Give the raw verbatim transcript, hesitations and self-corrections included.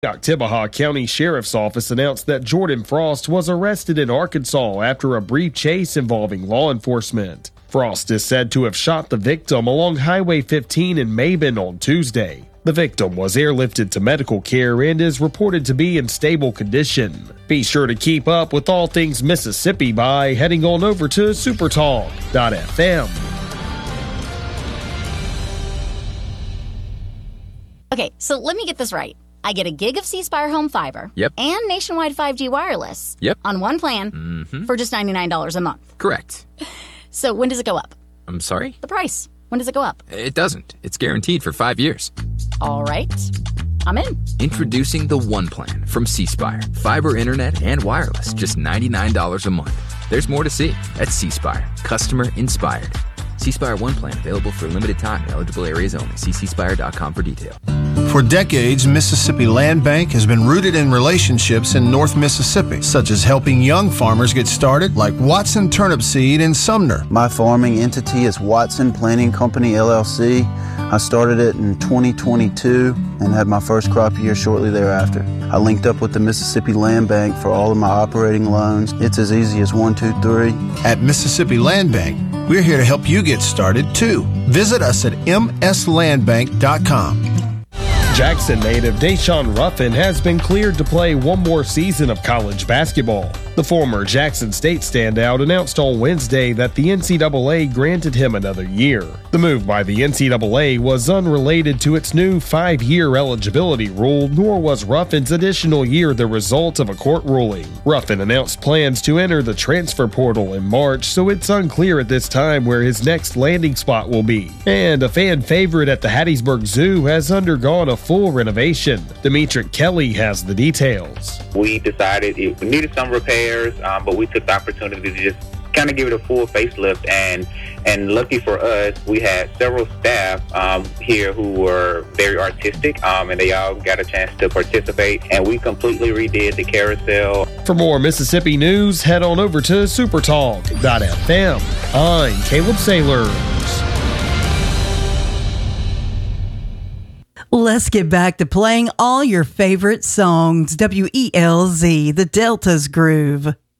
Oktibbeha County Sheriff's Office announced that Jordan Frost was arrested in Arkansas after a brief chase involving law enforcement. Frost is said to have shot the victim along Highway fifteen in Maben on Tuesday. The victim was airlifted to medical care and is reported to be in stable condition. Be sure to keep up with all things Mississippi by heading on over to supertalk dot f m. Okay, so let me get this right. I get a gig of C Spire Home Fiber Yep. and nationwide five G wireless Yep. on one plan Mm-hmm. for just ninety-nine dollars a month. Correct. So when does it go up? I'm sorry? The price. When does it go up? It doesn't. It's guaranteed for five years. All right. I'm in. Introducing the One Plan from C Spire. Fiber internet and wireless, just ninety-nine dollars a month. There's more to see at C Spire. Customer inspired. C Spire One Plan available for a limited time in eligible areas only. See c spire dot com for details. For decades, Mississippi Land Bank has been rooted in relationships in North Mississippi, such as helping young farmers get started, like Watson Turnip Seed in Sumner. My farming entity is Watson Planting Company, L L C. I started it in twenty twenty-two and had my first crop year shortly thereafter. I linked up with the Mississippi Land Bank for all of my operating loans. It's as easy as one, two, three. At Mississippi Land Bank, we're here to help you get started, too. Visit us at m s land bank dot com. Jackson native Deshaun Ruffin has been cleared to play one more season of college basketball. The former Jackson State standout announced on Wednesday that the N C double A granted him another year. The move by the N C double A was unrelated to its new five-year eligibility rule, nor was Ruffin's additional year the result of a court ruling. Ruffin announced plans to enter the transfer portal in March, so it's unclear at this time where his next landing spot will be. And a fan favorite at the Hattiesburg Zoo has undergone a full renovation. Demetric Kelly has the details. We decided it needed some repairs, um, but we took the opportunity to just kind of give it a full facelift. And and lucky for us, we had several staff um, here who were very artistic, um, and they all got a chance to participate. And we completely redid the carousel. For more Mississippi news, head on over to supertalk dot f m. I'm Caleb Sailors. Let's get back to playing all your favorite songs. W E L Z, the Delta's Groove.